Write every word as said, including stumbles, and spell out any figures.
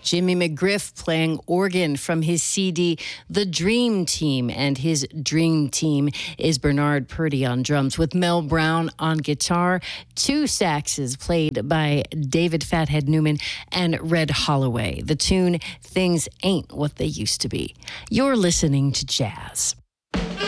Jimmy McGriff playing organ from his C D, The Dream Team. And his dream team is Bernard Purdie on drums with Mel Brown on guitar, two saxes played by David Fathead Newman and Red Holloway. The tune, Things Ain't What They Used to Be. You're listening to Jazz.